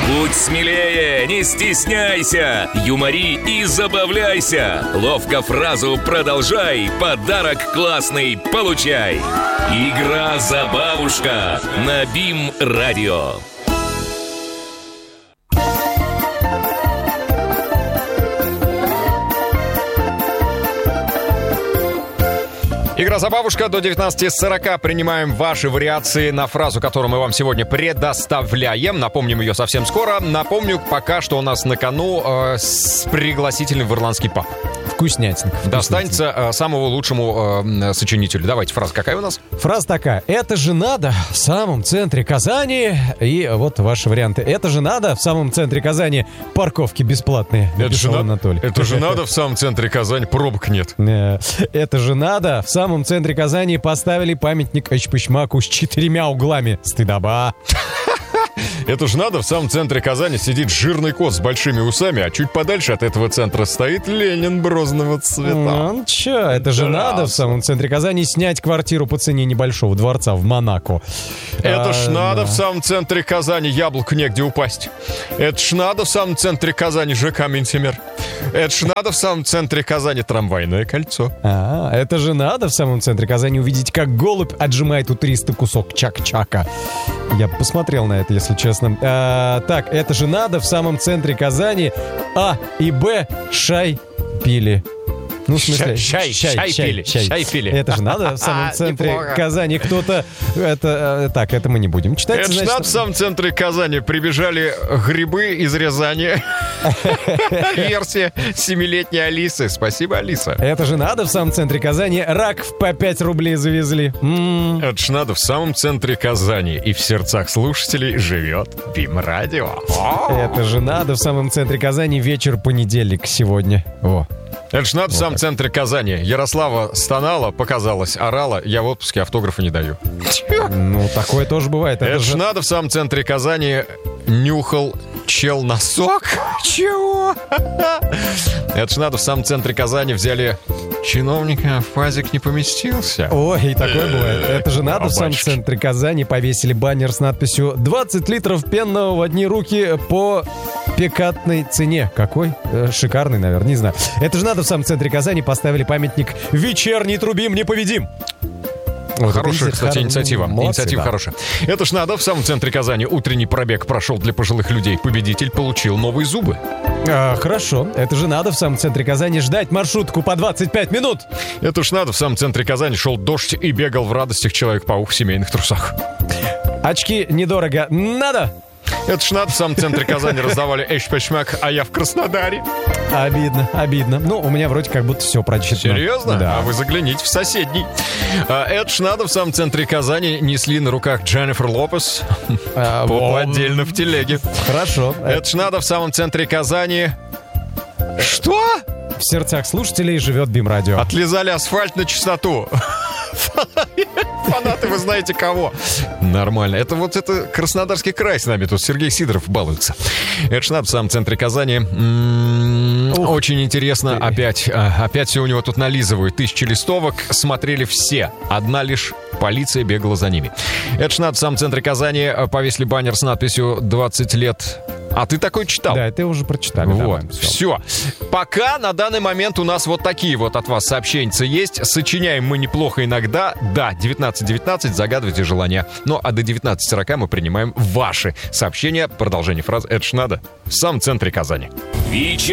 Будь смелее, не стесняйся, юмори и забавляйся. Ловко фразу продолжай, подарок классный получай. Игра-забавушка на БИМ-радио. Игра-забавушка. До 19:40 принимаем ваши вариации на фразу, которую мы вам сегодня предоставляем. Напомним ее совсем скоро. Напомню пока, что у нас на кону пригласительный в ирландский паб. Вкуснятинка. Достанется самому лучшему сочинителю. Давайте, фраза какая у нас? Фраза такая. Это же надо в самом центре Казани. И вот ваши варианты. Это же надо в самом центре Казани. Парковки бесплатные. Это же Анатолий. Это же надо в самом центре Казани. Пробок нет. Это же надо в самом центре Казани поставили памятник Эчпочмаку с 4 углами. Стыдоба. Это же надо, в самом центре Казани сидит жирный кот с большими усами, а чуть подальше от этого центра стоит Ленин брозного цвета. Ну, чё, это же надо в самом центре Казани снять квартиру по цене небольшого дворца в Монако. Это ж надо в самом центре Казани яблоку негде упасть. Это ж надо в самом центре Казани ЖК Минтимер. Это ж надо в самом центре Казани трамвайное кольцо. Это же надо в самом центре Казани увидеть, как голубь отжимает у туриста кусок чак-чака. Я посмотрел на это, если честно. Так, это же надо в самом центре Казани А и Б шай пили. Ну, в смысле, Чай пили. Это же надо в самом центре Казани. Кто-то... Так, это мы не будем читать. Это же надо в самом центре Казани. Прибежали грибы из Рязани. Версия 7-летней Алисы. Спасибо, Алиса. Это же надо в самом центре Казани. Раков по 5 рублей завезли. Это же надо в самом центре Казани. И в сердцах слушателей живет БИМ-радио. Это же надо в самом центре Казани. Вечер понедельник сегодня. О. Это ж надо в самом центре Казани. Ярослава стонала, показалось, орала. Я в отпуске, автографа не даю. Ну, такое тоже бывает. Это ж надо в самом центре Казани нюхал чел носок. Чего? Это ж надо в самом центре Казани взяли чиновника, а в пазик не поместился. Ой, и такое бывает. Это же надо в самом центре Казани повесили баннер с надписью «20 литров пенного в одни руки по пикантной цене». Какой? Шикарный, наверное, не знаю. Это же надо в самом центре Казани поставили памятник «Вечерний трубим, не поведим». Вот хорошая, кстати, инициатива. Молодцы, инициатива хорошая. Это ж надо, в самом центре Казани утренний пробег прошел для пожилых людей. Победитель получил новые зубы. Хорошо. Это же надо в самом центре Казани ждать маршрутку по 25 минут. Это ж надо, в самом центре Казани шел дождь и бегал в радостях Человек-паук в семейных трусах. Очки недорого. Надо! Это ж надо, в самом центре Казани раздавали Эчпочмак, а я в Краснодаре. Обидно. Ну, у меня вроде как будто все прочитано. Серьезно? Да. А вы загляните в соседний. Это ж надо, в самом центре Казани несли на руках Дженнифер Лопес по отдельно в телеге. Хорошо. Это ж надо, в самом центре Казани... Что? В сердцах слушателей живет БИМ-радио. Отлизали асфальт на чистоту. Фанаты, вы знаете кого. Нормально. Это Краснодарский край с нами. Тут Сергей Сидоров балуется. Это ж надо в самом центре Казани. Очень интересно. Опять все у него тут нализывают. 1000 листовок. Смотрели все. Одна лишь полиция бегала за ними. Это ж надо в самом центре Казани повесили баннер с надписью «20 лет». А ты такой читал? Да, ты уже прочитали. Вот, все. Пока на данный момент у нас вот такие вот от вас сообщения есть. Сочиняем мы неплохо иногда. Да, 19:19, загадывайте желания. Ну, а до 19:40 мы принимаем ваши сообщения. Продолжение фразы «Это ж надо» в самом центре Казани.